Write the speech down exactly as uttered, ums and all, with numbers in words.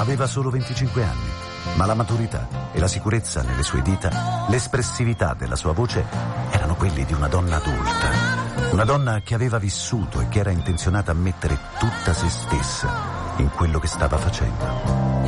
Aveva solo venticinque anni, ma la maturità e la sicurezza nelle sue dita, l'espressività della sua voce erano quelli di una donna adulta. Una donna che aveva vissuto e che era intenzionata a mettere tutta se stessa in quello che stava facendo.